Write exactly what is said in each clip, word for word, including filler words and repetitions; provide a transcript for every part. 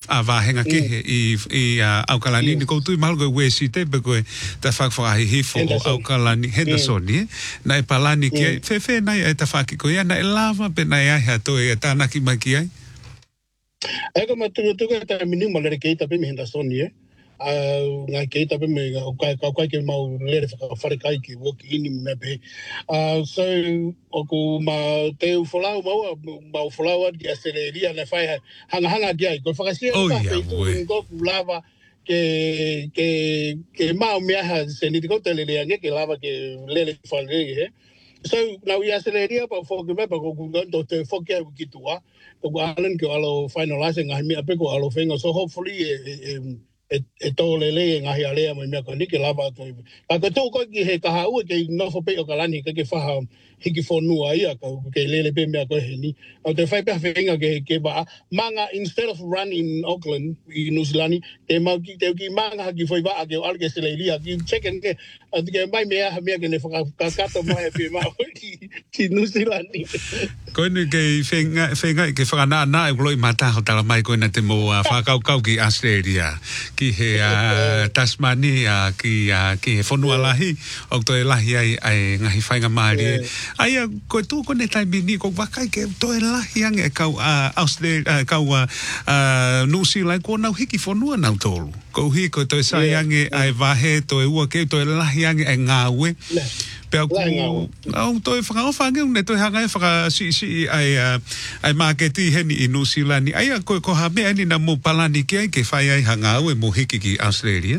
a vahenga ke i i Aukalani ni ko tu malgo we si te be ko ta fa fa hi hifo o Aukalani Henderson ni na e palani ke fe fe na e ta fa ki ko ya na e lava pe na ya ha to e ta na ki maki ai ai ko matu tu ka ta mini mo le ke ta pe Henderson ni a nga ke ta pe me ka ka ka ke mau le fa fa kai ki wo ki ni me pe a so o ko ma te fola ma ma fola wa ki aceleria na fa hanga hanga dia ko fa si ka pe tu ngo lava que que que ma me ha se ni ko te le le ke lava que le le fa le so na we aceleria pa fo ke me pa ko ngo te fo ke ki tua ko alan ke alo finalizing ai me pe ko alo fenga so hopefully e e to le le nga hi ale mo me ko ni ke lava to ka ko to ko ki he ka ha u ke no fo pe o ka lani ke ke fa ha hiki fo nu ai ka ke le le pe me ko he ni o te fai pe fenga ke ke ba manga instead of running in Auckland in New Zealand te ma ki te ki manga ki foi ba ke al ke se le lia ki checken ke ke mai me ha me ke ne fa ka ka to mai pe ma ki ki New Zealand ko ni ke fenga fenga ke fa na na e gloi mata ho tala mai ko na te mo fa kau kau ki Australia ki he uh, Tasmania ki uh, ki he fonua lahi o to e lahi ai ai ngahi whainga maari ai ko tu ko ne tai bini ko wakai ke to e lahi ange kau uh, Australia uh, kau uh, uh, New Zealand ko nau hiki fonua nau tolu ko hi ko to e sai ange ai vahe to e ua ke to e lahi ange e ngawe Pea ku, au toi whakaofa ange une toi hanga e whaka si si ai ai marketi heni i New Zealand ni. Ai a koe ko ha mea ni na mo palani ki ai ke whai ai hanga au e mo hiki ki Australia?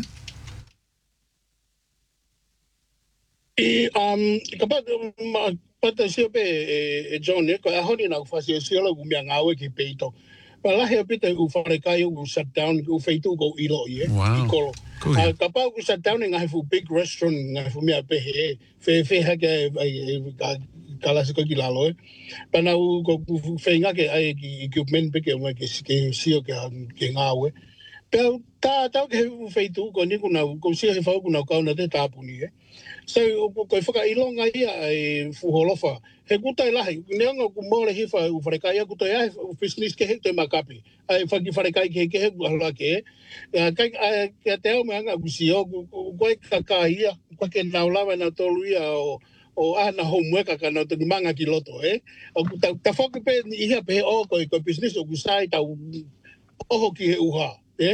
I, um, ka pa, pata siya pe, e John, e ko ahoni na ufasi e siya la umia ngawe ki peito. Pa lahe pita u wharekai u shut down, u feitu ko ilo i e, i kolo. Uh, ka pa u shut down e ngahe fu big restaurant, ngahe fu mea pe he, fe fe hake ka lasi ko ki lalo e. Pa na u ko fe nga ke ai ki equipment pe ke umai ke siyo ke ngawe. Pea ta tau ke u feitu ko ni kuna, ko siya he whau kuna kauna te tāpuni e. So, koe whakailonga ia e fuholofa. He kutai lahi, neanga ku mole hifa u wharekai a kutai ai u business ke he te makapi. Ai whaki wharekai ke ke he kuhala ke e. Kai a te au meanga ku si o, koe kaka ia, koe ke naulawa na tolu ia o o ana homework ka na te manga ki loto e. O ta ta whaki pe ia pe o koe koe business o ku sai tau oho ki he uha. Eh?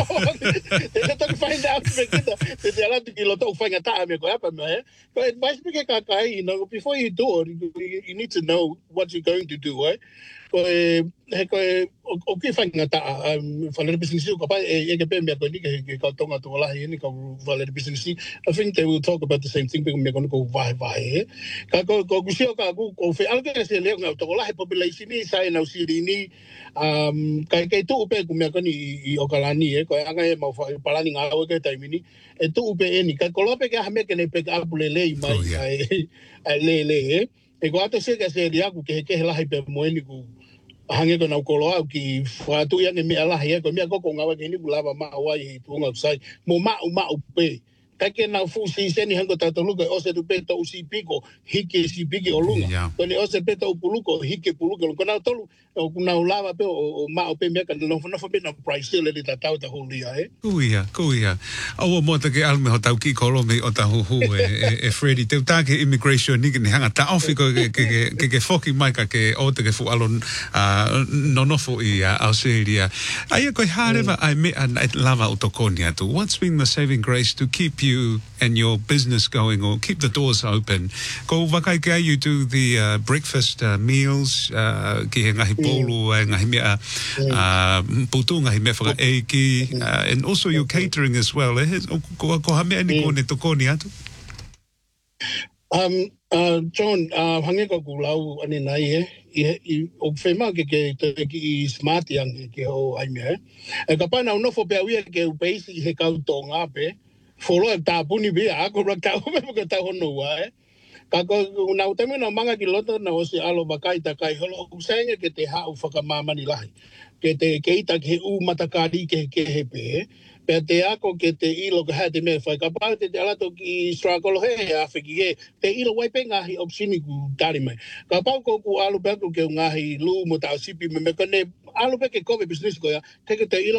Te toki find out me kita. Te te ala tu kilo tau whainga taa me ko apa me. Eh? But advice me ke kakai, you know, before you do it, you, you need to know what you're going to do, eh? Ko e, he ko e, o ki whainga taa, um, whalere business ko pa, e ke pe mea ko ni ke ka tonga tu alahi, ni ka whalere business. I think they will talk about the same thing, pero me kono ko vahe vahe, eh? Ka ko, ko kusio ka ku, ko whi alke se leo ngau, toko lahi population ni, sai nau siri ni, um, kai kai tu upe ku mea koni i Aukalani e ko anga e mau palani nga o ke taimini e tu upe e ni ka kolope ke hame ke ne pe ka apule le mai ai le le e e ko ato se ke se ria ku ke ke la hipe mo ni ku hange ko na kolo au ki fa tu ya me ala he ko me ko ko nga wa ke ni bulava ma wa i tu nga sai mo ma ma upe Kake na fu si seni hango tatoluka ose tu peta usi piko hike si piki olunga. Kone ose peta upuluko hike puluko. Kona tolu kuna ulava pe o ma o pe meka no no fe na price le le tatau ta holia eh. Kuia, kuia. O mo te ke alme ho tau ki kolo me o ta hu hu e e Freddy te ta ke immigration ni ke hanga ta ofi ko ke ke ke ke foki mai ka ke o te ke fu alon no no fo i Australia. Ai ko hareva ai me an lava utokonia tu. What's been the saving grace to keep you you and your business going or keep the doors open? Ko wakai kia you do the uh, breakfast uh, meals, uh, ki he ngahi polo, mm. ngahi mea uh, putu, ngahi mea whaka eiki, uh, and also your catering as well. Eh? Ko, ko ha mea ni kone tokoni atu? Um, uh, John, uh, hange ko kulau ane nai eh. I, i, o whema ke ke te ki i smarti ange ke ho aimea eh. E ka pana unofo pe awia ke upeisi he kau tō ngāpe, Folo ta puni be ako ra ka me ko ta hono wa eh ka ko na utame na manga ki loto na o se alo bakai ta kai holo usenge ke te ha u faka mama ni lahi ke te ke ita ke u matakari ke ke he pe pe te ako ke te ilo ka ha te me fa ka pa te ala to ki struggle he a fe ki te ilo wai pe ngahi opsini ku tari mai ka pa ko ku alu pe ke ngahi lu mo ta sipi me me kone alu pe ke ko business ko ya ke ke te ilo